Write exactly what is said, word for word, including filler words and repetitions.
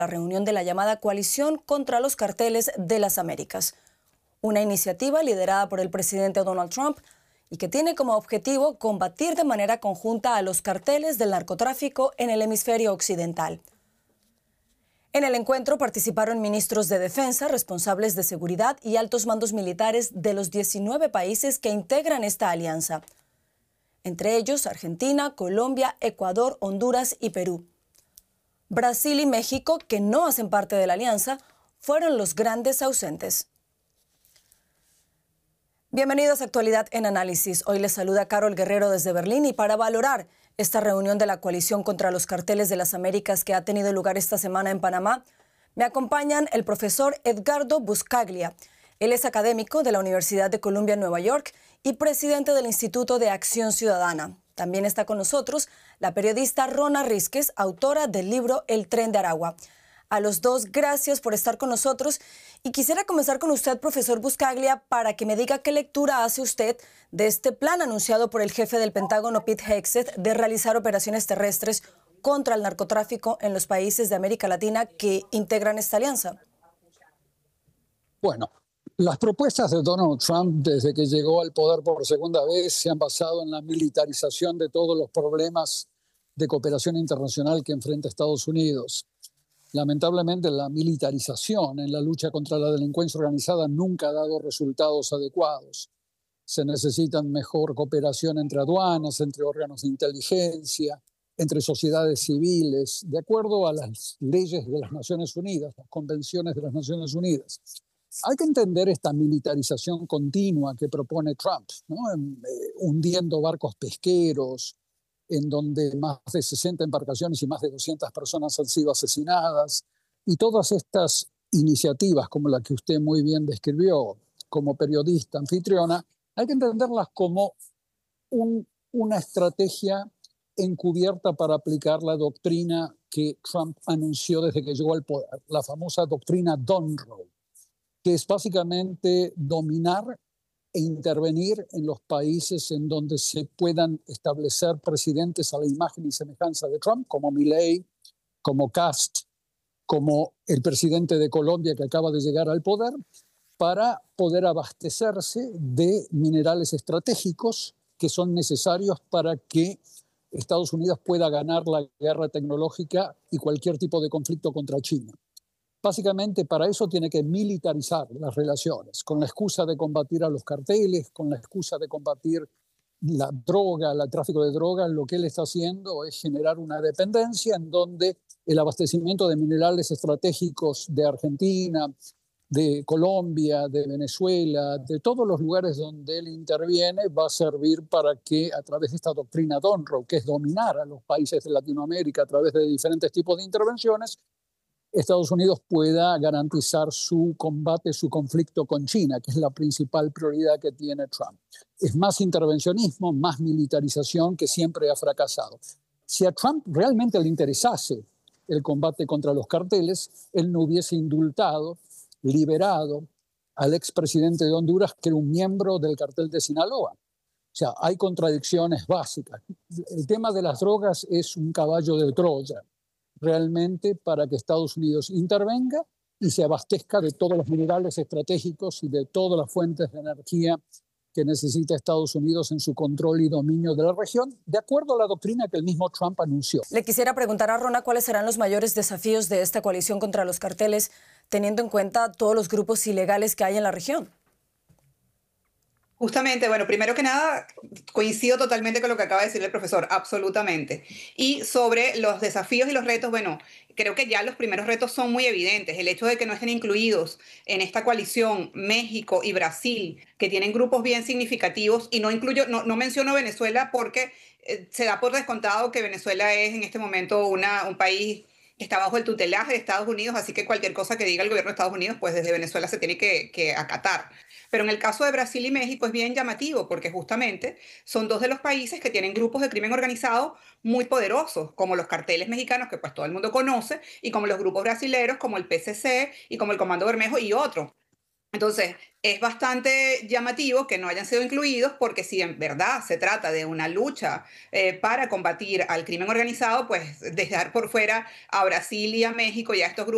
la reunión de la llamada Coalición contra los Carteles de las Américas, una iniciativa liderada por el presidente Donald Trump y que tiene como objetivo combatir de manera conjunta a los carteles del narcotráfico en el hemisferio occidental. En el encuentro participaron ministros de defensa, responsables de seguridad y altos mandos militares de los diecinueve países que integran esta alianza, entre ellos Argentina, Colombia, Ecuador, Honduras y Perú. Brasil y México, que no hacen parte de la alianza, fueron los grandes ausentes. Bienvenidos a Actualidad en Análisis. Hoy les saluda Carol Guerrero desde Berlín y para valorar esta reunión de la Coalición contra los Carteles de las Américas que ha tenido lugar esta semana en Panamá, me acompañan el profesor Edgardo Buscaglia. Él es académico de la Universidad de Columbia en Nueva York y presidente del Instituto de Acción Ciudadana. También está con nosotros la periodista Rona Rísquez, autora del libro El Tren de Aragua. A los dos, gracias por estar con nosotros. Y quisiera comenzar con usted, profesor Buscaglia, para que me diga qué lectura hace usted de este plan anunciado por el jefe del Pentágono, Pete Hegseth, de realizar operaciones terrestres contra el narcotráfico en los países de América Latina que integran esta alianza. Bueno, las propuestas de Donald Trump desde que llegó al poder por segunda vez se han basado en la militarización de todos los problemas de cooperación internacional que enfrenta Estados Unidos. Lamentablemente, la militarización en la lucha contra la delincuencia organizada nunca ha dado resultados adecuados. Se necesita mejor cooperación entre aduanas, entre órganos de inteligencia, entre sociedades civiles, de acuerdo a las leyes de las Naciones Unidas, las convenciones de las Naciones Unidas. Hay que entender esta militarización continua que propone Trump, ¿no? Eh, hundiendo barcos pesqueros, en donde más de sesenta embarcaciones y más de doscientas personas han sido asesinadas. Y todas estas iniciativas, como la que usted muy bien describió como periodista anfitriona, hay que entenderlas como un, una estrategia encubierta para aplicar la doctrina que Trump anunció desde que llegó al poder, la famosa doctrina Donroe, que es básicamente dominar e intervenir en los países en donde se puedan establecer presidentes a la imagen y semejanza de Trump, como Milei, como Kast, como el presidente de Colombia que acaba de llegar al poder, para poder abastecerse de minerales estratégicos que son necesarios para que Estados Unidos pueda ganar la guerra tecnológica y cualquier tipo de conflicto contra China. Básicamente, para eso tiene que militarizar las relaciones, con la excusa de combatir a los carteles, con la excusa de combatir la droga, el tráfico de drogas. Lo que él está haciendo es generar una dependencia en donde el abastecimiento de minerales estratégicos de Argentina, de Colombia, de Venezuela, de todos los lugares donde él interviene, va a servir para que a través de esta doctrina Donroe, que es dominar a los países de Latinoamérica a través de diferentes tipos de intervenciones, Estados Unidos pueda garantizar su combate, su conflicto con China, que es la principal prioridad que tiene Trump. Es más intervencionismo, más militarización que siempre ha fracasado. Si a Trump realmente le interesase el combate contra los carteles, él no hubiese indultado, liberado al expresidente de Honduras, que era un miembro del cartel de Sinaloa. O sea, hay contradicciones básicas. El tema de las drogas es un caballo de Troya, realmente, para que Estados Unidos intervenga y se abastezca de todos los minerales estratégicos y de todas las fuentes de energía que necesita Estados Unidos en su control y dominio de la región, de acuerdo a la doctrina que el mismo Trump anunció. Le quisiera preguntar a Rona cuáles serán los mayores desafíos de esta coalición contra los carteles, teniendo en cuenta todos los grupos ilegales que hay en la región. Justamente, bueno, primero que nada, coincido totalmente con lo que acaba de decir el profesor, absolutamente. Y sobre los desafíos y los retos, bueno, creo que ya los primeros retos son muy evidentes. El hecho de que no estén incluidos en esta coalición México y Brasil, que tienen grupos bien significativos, y no incluyo, no, no menciono Venezuela porque eh, se da por descontado que Venezuela es en este momento una, un país que está bajo el tutelaje de Estados Unidos, así que cualquier cosa que diga el gobierno de Estados Unidos, pues desde Venezuela se tiene que, que acatar. Pero en el caso de Brasil y México es bien llamativo porque justamente son dos de los países que tienen grupos de crimen organizado muy poderosos, como los carteles mexicanos, que pues todo el mundo conoce, y como los grupos brasileros, como el P C C y como el Comando Bermejo y otros. Entonces, es bastante llamativo que no hayan sido incluidos porque si en verdad se trata de una lucha eh, para combatir al crimen organizado, pues dejar por fuera a Brasil y a México y a estos grupos